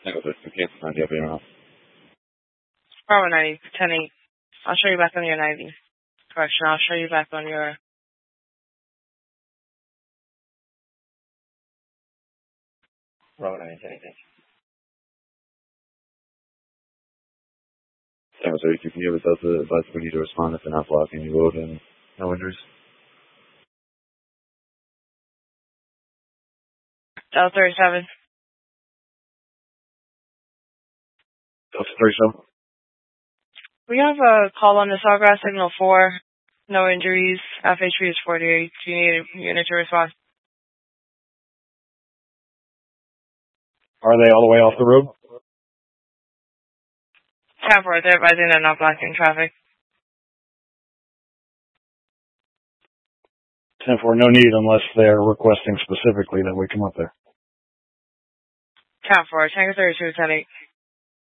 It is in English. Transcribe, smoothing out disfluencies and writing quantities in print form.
Tango 32, cancel 90 up here now. Bravo 90, 10-8. I'll show you back on your 90. Correction, I'll show you back on your... Bravo 90, 10-8. Tango 32, can you have a Delta advise we need to respond if they're not blocking any road and no injuries? Delta 37. Delta 37. We have a call on the Sawgrass Signal 4. No injuries. FHP is 48. Do you need a unit to respond? Are they all the way off the road? 10-4, they're advising they're not blocking traffic. 10-4, no need unless they're requesting specifically that we come up there. 10-4, Tango 32, 10-8.